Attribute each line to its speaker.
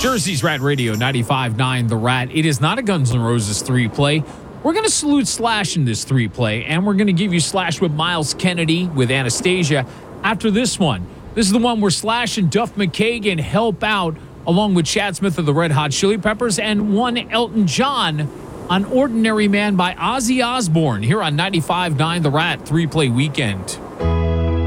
Speaker 1: Jersey's Rat Radio 95.9 The Rat. It is not a Guns N' Roses 3-play. We're going to salute Slash in this 3-play, and we're going to give you Slash with Miles Kennedy with Anastasia after this one. This is the one where Slash and Duff McKagan help out along with Chad Smith of the Red Hot Chili Peppers and one Elton John on Ordinary Man by Ozzy Osbourne here on 95.9 The Rat 3-play weekend.